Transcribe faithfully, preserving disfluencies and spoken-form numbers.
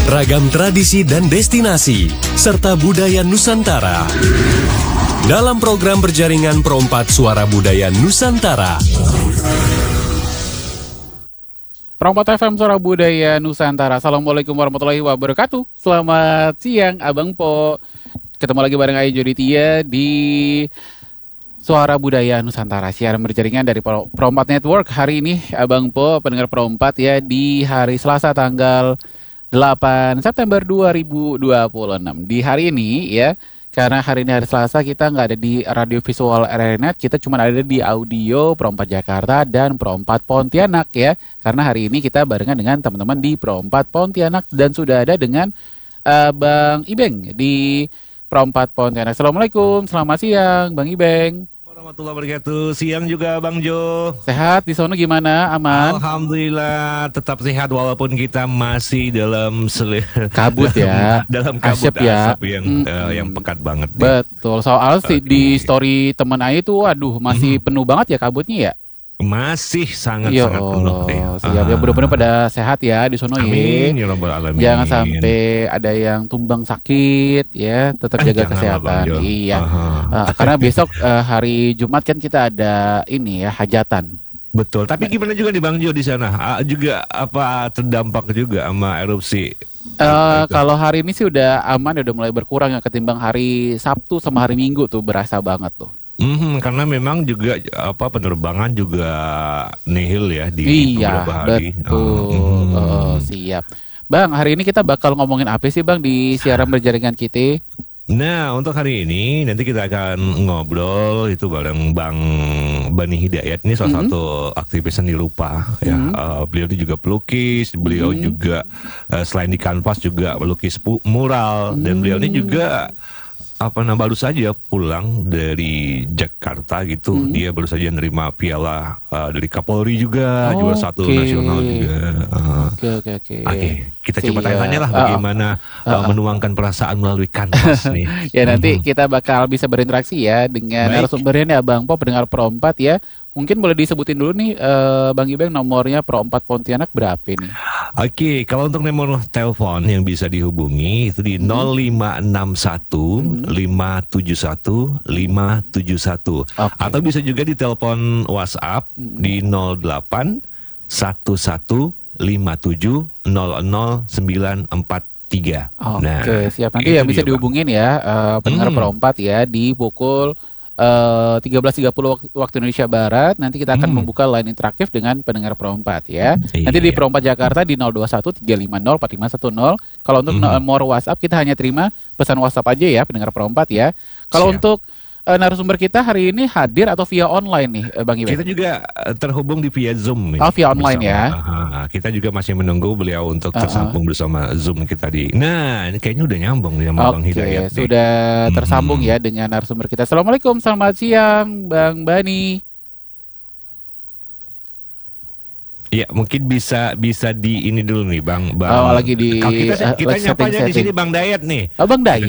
ragam tradisi dan destinasi, serta budaya Nusantara. Dalam program berjaringan Perompat Suara Budaya Nusantara. Perompat F M Suara Budaya Nusantara. Assalamualaikum warahmatullahi wabarakatuh. Selamat siang Abang Po. Ketemu lagi bareng Ayu Joditia di Suara Budaya Nusantara, siaran berjaringan dari Perompat Network. Hari ini Abang Po, pendengar Perompat ya, di hari Selasa tanggal delapan September dua ribu dua puluh enam. Di hari ini ya, karena hari ini hari Selasa, kita nggak ada di radio visual R R Net, kita cuma ada di audio Perompat Jakarta dan Perompat Pontianak ya. Karena hari ini kita barengan dengan teman-teman di Perompat Pontianak dan sudah ada dengan uh, Bang Ibeng di Perompat Pontianak. Assalamualaikum, selamat siang Bang Ibeng. Warahmatullahi wabarakatuh. Siang juga Bang Jo. Sehat di sono gimana? Aman? Alhamdulillah tetap sehat walaupun kita masih dalam sel- kabut ya. dalam kabut asap ya. asap yang hmm. uh, yang pekat banget. Betul. Soal okay. di story teman Ayu tuh, aduh masih hmm. penuh banget ya kabutnya ya. Masih sangat-sangat penuh deh. Siap ya, benar-benar pada sehat ya di sono ya. Amin ya rabbal alamin. Jangan sampai ada yang tumbang sakit ya, tetap jaga kesehatan. Iya. Uh, karena besok uh, hari Jumat kan kita ada ini ya, hajatan. Betul. Tapi gimana juga di Bang Jo di sana? Uh, juga apa terdampak juga sama erupsi? Uh, kalau hari ini sih udah aman, udah mulai berkurang ya, ketimbang hari Sabtu sama hari Minggu tuh berasa banget tuh. Hmm, karena memang juga apa penerbangan juga nihil ya di iya, beberapa hari. Betul. Oh, hmm. oh, siap. Bang, hari ini kita bakal ngomongin apa sih Bang di siaran berjaringan kita? Nah, untuk hari ini nanti kita akan ngobrol itu bareng Bang Bani Hidayat. Ini salah mm-hmm. satu aktivis seni rupa ya. Mm-hmm. Uh, beliau itu juga pelukis, beliau mm-hmm. juga uh, selain di kanvas juga melukis pu- mural mm-hmm. dan beliau ini juga apa nah baru saja pulang dari Jakarta gitu. Hmm. Dia baru saja nerima piala uh, dari Kapolri juga, oh, juara satu okay. nasional juga. Oke oke oke. Oke, kita coba tanya-tanya lah bagaimana uh, uh, uh, menuangkan perasaan melalui kanvas nih. Ya nanti hmm. kita bakal bisa berinteraksi ya dengan narasumbernya Bang Po, pendengar Perompat ya. Mungkin boleh disebutin dulu nih uh, Bang Ibeng, nomornya Perompat Pontianak berapa nih? Oke, kalau untuk nomor telepon yang bisa dihubungi itu di hmm. nol lima enam satu lima tujuh satu lima tujuh satu. Okay. Atau bisa juga di telepon WhatsApp hmm. di nol delapan satu satu lima tujuh nol nol sembilan empat tiga. Oke, nah, siap. Nanti ya bisa dihubungin ya uh, pendengar hmm. Perompat ya di pukul Uh, tiga belas tiga puluh waktu Indonesia Barat. Nanti kita akan hmm. membuka line interaktif dengan pendengar Perompat ya. Iya. Nanti di Perompat Jakarta di nol dua satu tiga lima nol empat lima satu nol. Kalau untuk hmm. nomor WhatsApp kita hanya terima pesan WhatsApp aja ya pendengar Perompat ya. Kalau untuk uh, narasumber kita hari ini hadir atau via online nih Bang Ibeng? Kita juga terhubung di via Zoom. Oh, via online bersama, ya. Uh, kita juga masih menunggu beliau untuk tersambung uh-uh. bersama Zoom kita di. Nah, ini kayaknya udah nyambung nih sama okay, Bang Hidayat. Oke, sudah nih. tersambung hmm. ya dengan narasumber kita. Assalamualaikum, selamat siang Bang Bani. Ya, mungkin bisa bisa di ini dulu nih Bang. Bang. Oh, lagi di kita, kita uh, nyapanya di sini Bang Dayat nih. Oh, Bang Dayat.